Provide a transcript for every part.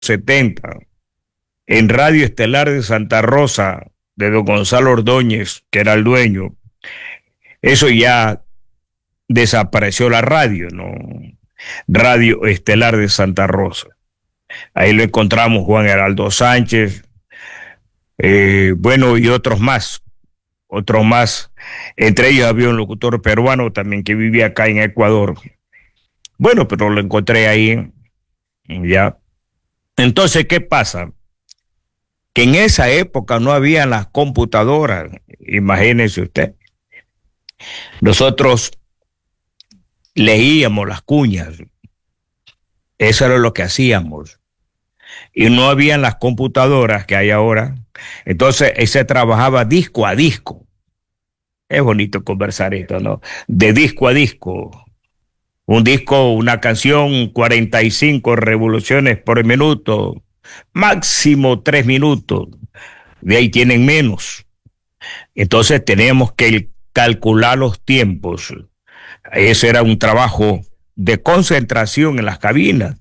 70 en Radio Estelar de Santa Rosa, de don Gonzalo Ordóñez, que era el dueño. Eso ya desapareció la radio, ¿no? Radio Estelar de Santa Rosa. Ahí lo encontramos Juan Heraldo Sánchez, bueno, y otros más. Entre ellos había un locutor peruano también que vivía acá en Ecuador. Bueno, pero lo encontré ahí, ya. Entonces, ¿qué pasa? Que en esa época no había las computadoras, imagínense usted. Nosotros leíamos las cuñas, eso era lo que hacíamos. Y no habían las computadoras que hay ahora. Entonces, se trabajaba disco a disco. Es bonito conversar esto, ¿no? De disco a disco. Un disco, una canción, 45 revoluciones por minuto, máximo 3 minutos. De ahí tienen menos. Entonces, teníamos que calcular los tiempos. Ese era un trabajo de concentración en las cabinas.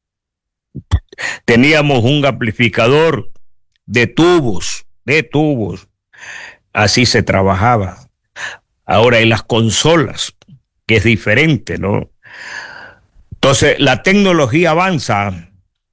Teníamos un amplificador de tubos. Así se trabajaba. Ahora en las consolas, que es diferente, ¿no? Entonces, la tecnología avanza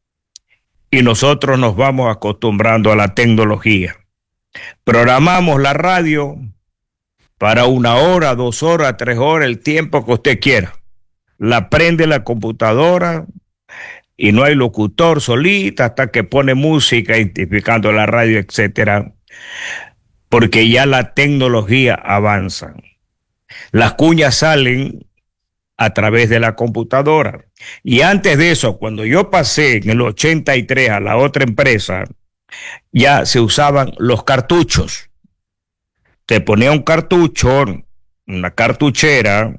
y nosotros nos vamos acostumbrando a la tecnología. Programamos la radio para 1 hora, 2 horas, 3 horas, el tiempo que usted quiera. La prende la computadora y no hay locutor, solita, hasta que pone música, identificando la radio, etcétera, porque ya la tecnología avanza. Las cuñas salen a través de la computadora. Y antes de eso, cuando yo pasé en el 83 a la otra empresa, ya se usaban los cartuchos. Te ponía un cartucho, una cartuchera,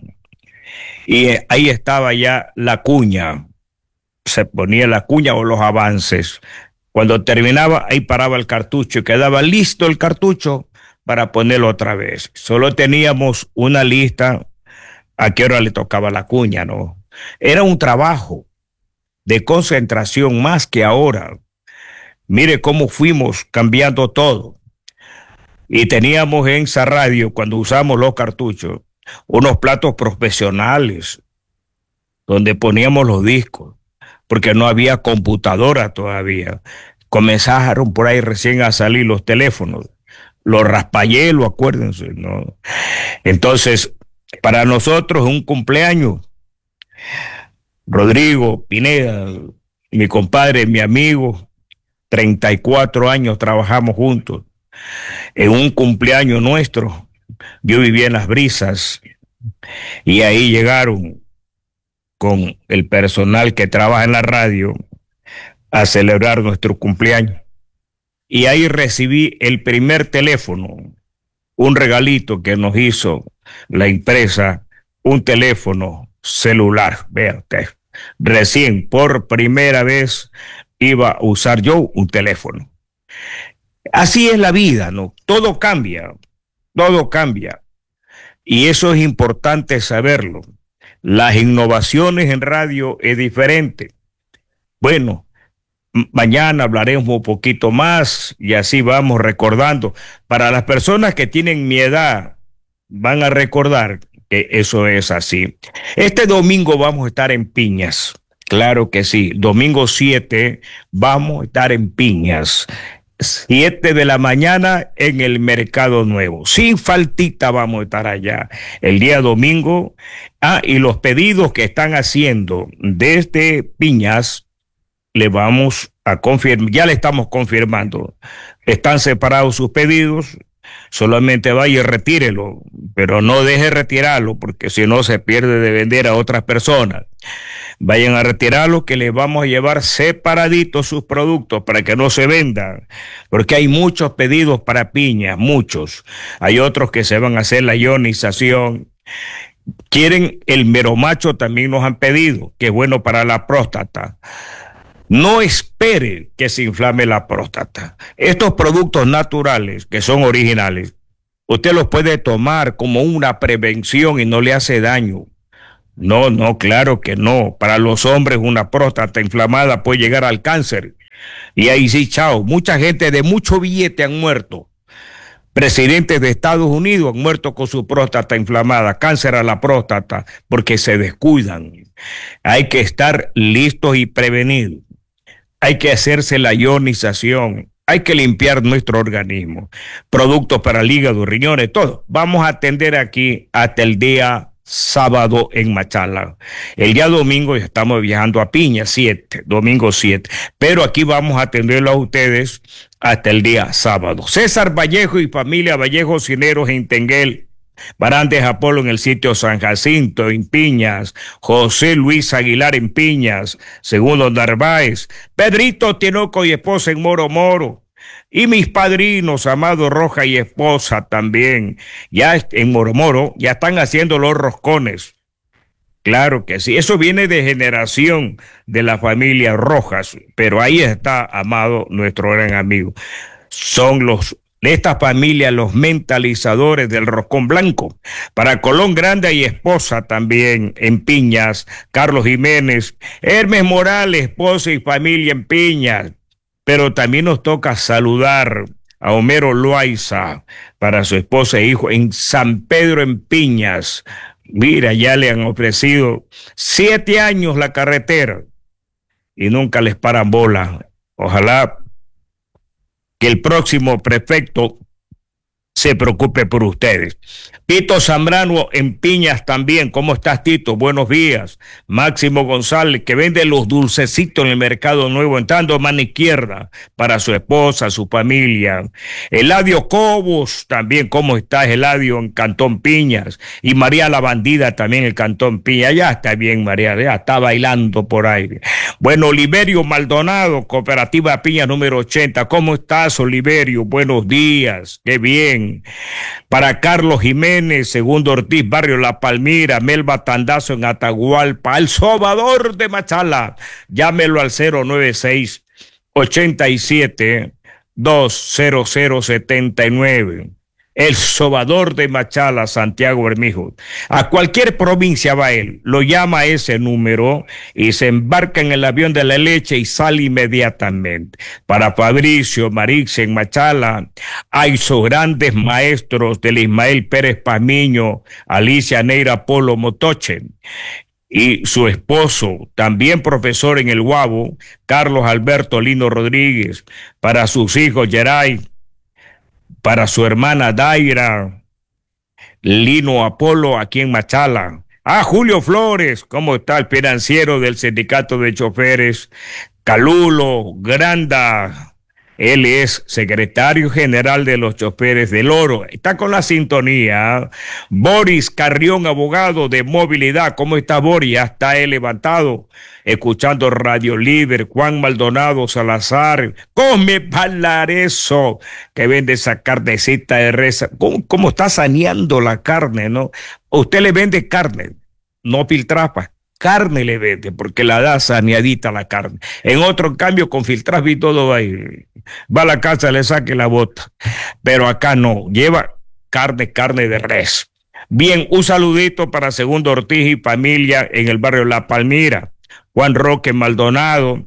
y ahí estaba ya la cuña. Se ponía la cuña o los avances. Cuando terminaba, ahí paraba el cartucho y quedaba listo el cartucho para ponerlo otra vez. Solo teníamos una lista a qué hora le tocaba la cuña, ¿no? Era un trabajo de concentración más que ahora. Mire cómo fuimos cambiando todo. Y teníamos en esa radio, cuando usamos los cartuchos, unos platos profesionales donde poníamos los discos, porque no había computadora todavía. Comenzaron por ahí recién a salir los teléfonos, los raspayelos, acuérdense, ¿no? Entonces, para nosotros un cumpleaños, Rodrigo Pineda, mi compadre, mi amigo, 34 años trabajamos juntos. En un cumpleaños nuestro, yo vivía en Las Brisas y ahí llegaron con el personal que trabaja en la radio a celebrar nuestro cumpleaños. Y ahí recibí el primer teléfono, un regalito que nos hizo la empresa, un teléfono celular. Vea usted, recién por primera vez iba a usar yo un teléfono. Así es la vida, ¿no? Todo cambia. Y eso es importante saberlo. Las innovaciones en radio es diferente. Bueno, mañana hablaremos un poquito más y así vamos recordando. Para las personas que tienen mi edad, van a recordar que eso es así. Este domingo vamos a estar en Piñas. Claro que sí. Domingo 7 vamos a estar en Piñas. 7 de la mañana en el Mercado Nuevo. Sin faltita vamos a estar allá el día domingo. Y los pedidos que están haciendo desde Piñas, le vamos a confirmar, ya le estamos confirmando. Están separados sus pedidos, solamente vaya y retírelo, pero no deje retirarlo, porque si no se pierde de vender a otras personas. Vayan a retirarlo, que les vamos a llevar separaditos sus productos para que no se vendan, porque hay muchos pedidos para Piñas, muchos. Hay otros que se van a hacer la ionización. Quieren el meromacho, también nos han pedido, que es bueno para la próstata. No espere que se inflame la próstata. Estos productos naturales, que son originales, usted los puede tomar como una prevención y no le hace daño. No, claro que no. Para los hombres una próstata inflamada puede llegar al cáncer. Y ahí sí, chao. Mucha gente de mucho billete han muerto. Presidentes de Estados Unidos han muerto con su próstata inflamada, cáncer a la próstata, porque se descuidan. Hay que estar listos y prevenidos. Hay que hacerse la ionización. Hay que limpiar nuestro organismo. Productos para el hígado, riñones, todo. Vamos a atender aquí hasta el día sábado en Machala. El día domingo estamos viajando a Piña, 7, domingo 7. Pero aquí vamos a atenderlo a ustedes hasta el día sábado. César Vallejo y familia Vallejo Cineros en Tenguel. Barantes Apolo en el sitio San Jacinto, en Piñas. José Luis Aguilar en Piñas. Segundo Narváez. Pedrito Tinoco y esposa en Moro Moro. Y mis padrinos, Amado Roja y esposa también. Ya en Moro Moro, ya están haciendo los roscones. Claro que sí, eso viene de generación de la familia Rojas, pero ahí está, Amado, nuestro gran amigo. Son de esta familia los mentalizadores del roscón blanco. Para Colón Grande y esposa también en Piñas, Carlos Jiménez, Hermes Morales, esposa y familia en Piñas. Pero también nos toca saludar a Homero Loaiza para su esposa e hijo en San Pedro en Piñas. Mira, ya le han ofrecido 7 años la carretera y nunca les paran bola. Ojalá que el próximo prefecto se preocupe por ustedes. Tito Zambrano en Piñas también. ¿Cómo estás, Tito? Buenos días. Máximo González, que vende los dulcecitos en el Mercado Nuevo, entrando a mano izquierda para su esposa, su familia. Eladio Cobos también. ¿Cómo estás, Eladio, en Cantón Piñas? Y María la Bandida también en Cantón Piñas. Ya está bien, María, ya está bailando por ahí. Bueno, Oliverio Maldonado, Cooperativa Piñas número 80. ¿Cómo estás, Oliverio? Buenos días. Qué bien. Para Carlos Jiménez, Segundo Ortiz, Barrio La Palmira, Melba Tandazo en Atahualpa, El Sobador de Machala. Llámelo al 096 87 20079. El Sobador de Machala, Santiago Bermijo. A cualquier provincia va él, lo llama a ese número y se embarca en el avión de la leche y sale inmediatamente. Para Fabricio Marix en Machala, hay sus grandes maestros del Ismael Pérez Pamiño, Alicia Neira Polo Motoche. Y su esposo, también profesor en el Guabo, Carlos Alberto Lino Rodríguez. Para sus hijos, Geray, para su hermana Daira, Lino Apolo, aquí en Machala. Julio Flores, ¿cómo está el financiero del sindicato de choferes? Calulo, Granda, él es secretario general de los choferes del Oro. Está con la sintonía. Boris Carrión, abogado de movilidad. ¿Cómo está Boris? Ya está él levantado, escuchando Radio Líder. Juan Maldonado Salazar. Come Palareso, que vende esa carnecita de res. ¿Cómo está saneando la carne, no? Usted le vende carne, no filtrapa. Carne le vende, porque la da saneadita la carne. En otro cambio, con filtras y todo va a ir. Va a la casa, le saque la bota. Pero acá no, lleva carne de res. Bien, un saludito para Segundo Ortiz y familia en el barrio La Palmira. Juan Roque Maldonado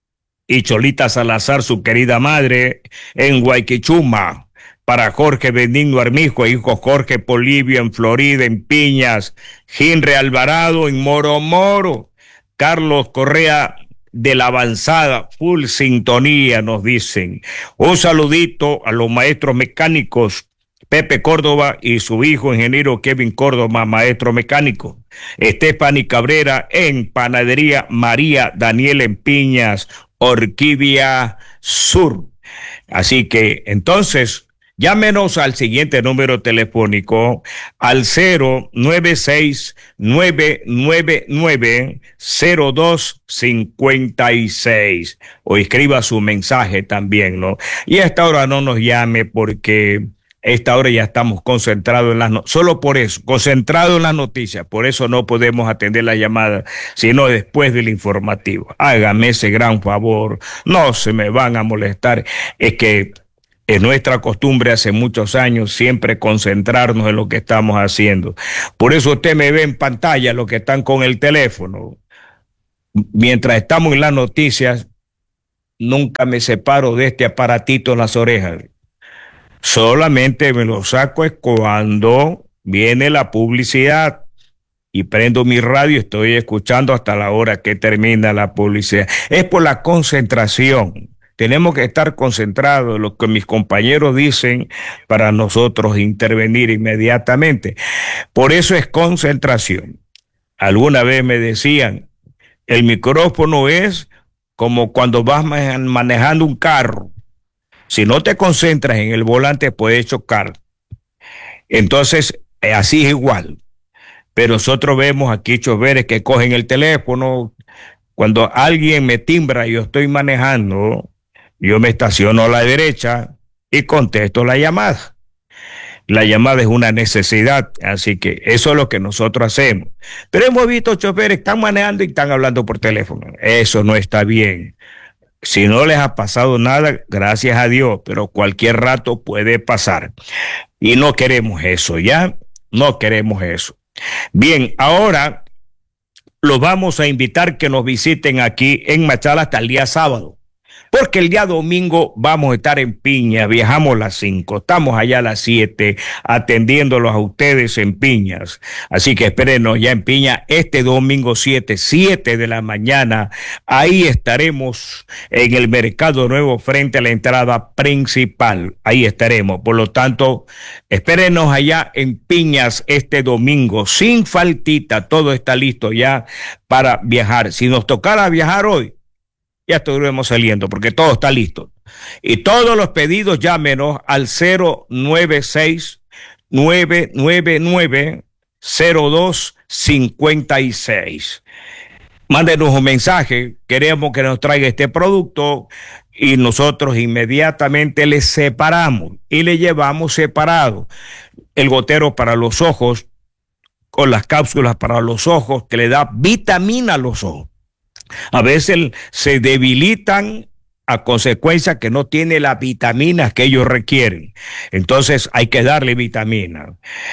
y Cholita Salazar, su querida madre, en Guayquichuma. Para Jorge Benigno Armijo, hijo Jorge Polivio en Florida, en Piñas, Hinre Alvarado en Moro Moro, Carlos Correa de la Avanzada, full sintonía, nos dicen. Un saludito a los maestros mecánicos, Pepe Córdoba y su hijo, ingeniero Kevin Córdoba, maestro mecánico. Estefany Cabrera en Panadería María Daniel en Piñas, Orquídea Sur. Así que, entonces, llámenos al siguiente número telefónico, al 096-999-0256, o escriba su mensaje también, ¿no? Y a esta hora no nos llame porque esta hora ya estamos concentrados en las noticias, solo por eso, concentrados en las noticias, por eso no podemos atender la llamada, sino después del informativo. Hágame ese gran favor, no se me van a molestar, es que es nuestra costumbre hace muchos años siempre concentrarnos en lo que estamos haciendo. Por eso usted me ve en pantalla los que están con el teléfono. Mientras estamos en las noticias, nunca me separo de este aparatito en las orejas. Solamente me lo saco es cuando viene la publicidad y prendo mi radio, estoy escuchando hasta la hora que termina la publicidad. Es por la concentración. Tenemos que estar concentrados en lo que mis compañeros dicen para nosotros intervenir inmediatamente. Por eso es concentración. Alguna vez me decían, el micrófono es como cuando vas manejando un carro. Si no te concentras en el volante, puedes chocar. Entonces, así es igual. Pero nosotros vemos aquí choferes que cogen el teléfono. Cuando alguien me timbra y yo estoy manejando, yo me estaciono a la derecha y contesto la llamada. La llamada es una necesidad, así que eso es lo que nosotros hacemos. Pero hemos visto choferes que están manejando y están hablando por teléfono. Eso no está bien. Si no les ha pasado nada, gracias a Dios, pero cualquier rato puede pasar. Y no queremos eso, ¿ya? No queremos eso. Bien, ahora los vamos a invitar que nos visiten aquí en Machala hasta el día sábado. Porque el día domingo vamos a estar en Piña, viajamos a las 5, estamos allá a las 7, atendiéndolos a ustedes en Piñas. Así que espérenos ya en Piña este domingo 7 de la mañana. Ahí estaremos en el Mercado Nuevo frente a la entrada principal. Ahí estaremos. Por lo tanto, espérenos allá en Piñas este domingo, sin faltita. Todo está listo ya para viajar. Si nos tocara viajar hoy, ya estuviéramos saliendo porque todo está listo. Y todos los pedidos llámenos al 096-999-0256. Mándenos un mensaje, queremos que nos traiga este producto y nosotros inmediatamente le separamos y le llevamos separado el gotero para los ojos con las cápsulas para los ojos que le da vitamina a los ojos. A veces se debilitan a consecuencia que no tiene las vitaminas que ellos requieren. Entonces hay que darle vitamina.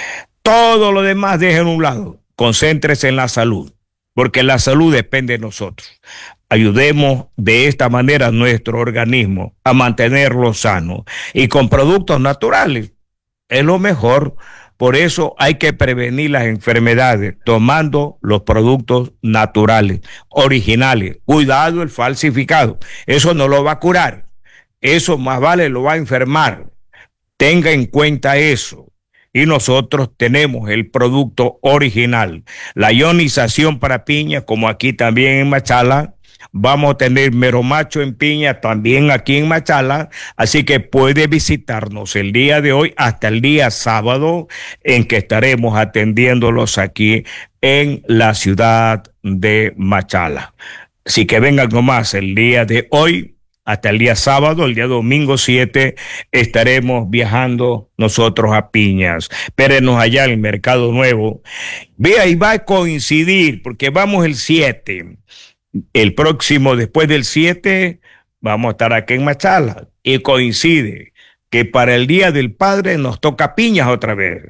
Todo lo demás dejen a un lado. Concéntrese en la salud, porque la salud depende de nosotros. Ayudemos de esta manera a nuestro organismo a mantenerlo sano y con productos naturales. Es lo mejor. Por eso hay que prevenir las enfermedades tomando los productos naturales, originales. Cuidado el falsificado. Eso no lo va a curar. Eso más vale lo va a enfermar. Tenga en cuenta eso. Y nosotros tenemos el producto original. La ionización para piña, como aquí también en Machala. Vamos a tener meromacho en Piña también aquí en Machala, así que puede visitarnos el día de hoy hasta el día sábado en que estaremos atendiéndolos aquí en la ciudad de Machala. Así que vengan nomás el día de hoy hasta el día sábado, el día domingo 7, estaremos viajando nosotros a Piñas. Espérenos allá en el Mercado Nuevo. Vea, y va a coincidir porque vamos el 7. El próximo, después del 7, vamos a estar aquí en Machala y coincide que para el Día del Padre nos toca Piñas otra vez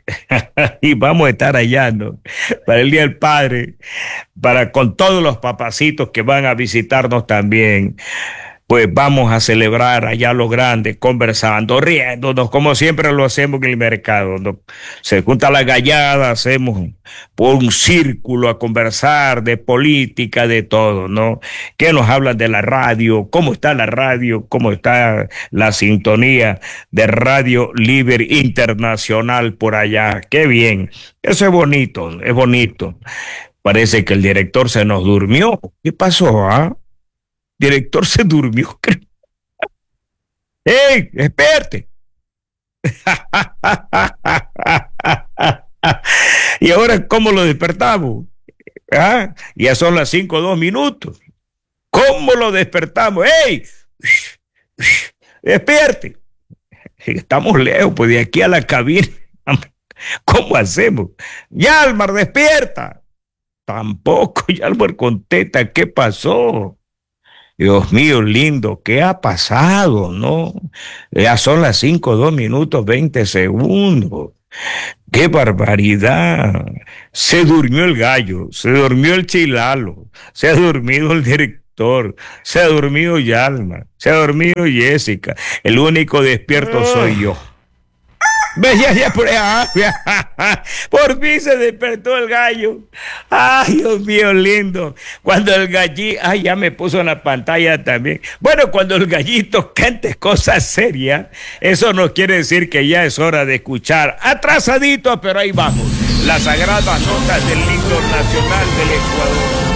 y vamos a estar allá, ¿no? Para el Día del Padre, para con todos los papacitos que van a visitarnos también. Pues vamos a celebrar allá lo grande, conversando, riéndonos, como siempre lo hacemos en el mercado, ¿no? Se junta la gallada, hacemos por un círculo a conversar de política, de todo, ¿no? ¿Qué nos hablan de la radio? ¿Cómo está la radio? ¿Cómo está la sintonía de Radio Libre Internacional por allá? ¡Qué bien! Eso es bonito, es bonito. Parece que el director se nos durmió. ¿Qué pasó, ah? Director se durmió. ¡Ey, despierte! ¿Y ahora cómo lo despertamos? ¿Ah? Ya son las 5:02. ¿Cómo lo despertamos? ¡Ey! ¡Despierte! Estamos lejos, pues de aquí a la cabina. ¿Cómo hacemos? ¡Yalmar, despierta! Tampoco Yalmar contesta. ¿Qué pasó? Dios mío, lindo, ¿qué ha pasado? ¿No? Ya son las 5:02:20. ¡Qué barbaridad! Se durmió el gallo, se durmió el chilalo, se ha dormido el director. doctor, se ha dormido Yalma, se ha dormido Jessica, el único despierto soy yo. Ve, por fin se despertó el gallo. Ay, Dios mío, lindo. Cuando el gallito, ay, ya me puso en la pantalla también. Bueno, cuando el gallito cante cosas serias, eso no quiere decir que ya es hora de escuchar. Atrasadito, pero ahí vamos. Las sagradas notas del himno nacional del Ecuador.